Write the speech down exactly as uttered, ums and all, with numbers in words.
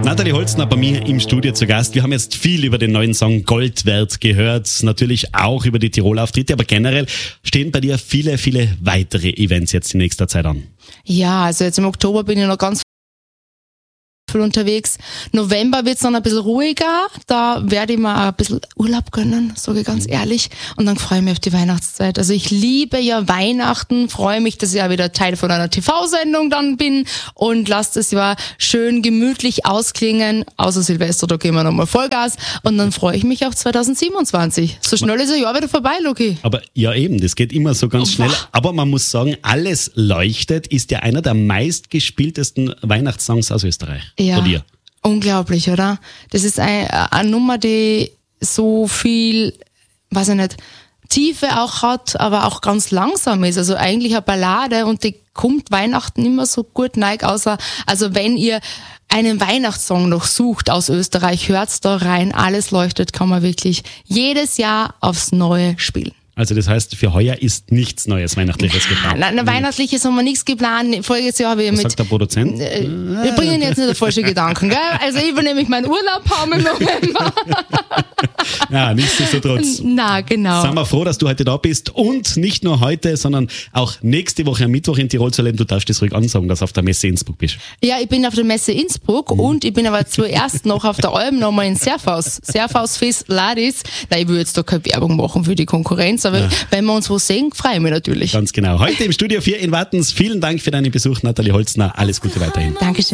Nathalie Holzner bei mir im Studio zu Gast. Wir haben jetzt viel über den neuen Song Gold wert gehört, natürlich auch über die Tirol-Auftritte, aber generell stehen bei dir viele, viele weitere Events jetzt in nächster Zeit an. Ja, also jetzt im Oktober bin ich noch ganz viel unterwegs. November wird's dann ein bisschen ruhiger, da werde ich mir ein bisschen Urlaub gönnen, sage ich ganz ehrlich, und dann freue ich mich auf die Weihnachtszeit. Also ich liebe ja Weihnachten, freue mich, dass ich ja wieder Teil von einer T V-Sendung dann bin und lasse das Jahr schön gemütlich ausklingen, außer Silvester, da gehen wir nochmal Vollgas und dann freue ich mich auf zwanzig siebenundzwanzig. So schnell ist ein Jahr wieder vorbei, Luki. Aber ja eben, das geht immer so ganz schnell, aber man muss sagen, Alles leuchtet ist ja einer der meistgespieltesten Weihnachtssongs aus Österreich. Ja, von dir. Unglaublich, oder? Das ist ein, eine Nummer, die so viel, weiß ich nicht, Tiefe auch hat, aber auch ganz langsam ist. Also eigentlich eine Ballade und die kommt Weihnachten immer so gut neig, außer, also wenn ihr einen Weihnachtssong noch sucht aus Österreich, hört's da rein. Alles leuchtet, kann man wirklich jedes Jahr aufs Neue spielen. Also das heißt, für heuer ist nichts Neues Weihnachtliches geplant. Nein, nein, Weihnachtliches haben wir nichts geplant. Voriges Jahr habe ich Was mit... sagt der Produzent? Äh, wir bringen jetzt nicht falsche Gedanken, gell? Also ich will nämlich meinen Urlaub haben im November. Ja, nichtsdestotrotz. Na, genau. Sind wir froh, dass du heute da bist und nicht nur heute, sondern auch nächste Woche am Mittwoch in Tirol zu leben. Du darfst das ruhig ansagen, dass du auf der Messe Innsbruck bist. Ja, ich bin auf der Messe Innsbruck mhm. und ich bin aber zuerst noch auf der Alm nochmal in Serfaus. Serfaus Fest Ladis. Nein, ich will jetzt da keine Werbung machen für die Konkurrenz, aber ja. wenn wir uns wo sehen, freue ich mich natürlich. Ganz genau. Heute im Studio vier in Wattens. Vielen Dank für deinen Besuch, Nathalie Holzner. Alles Gute weiterhin. Dankeschön.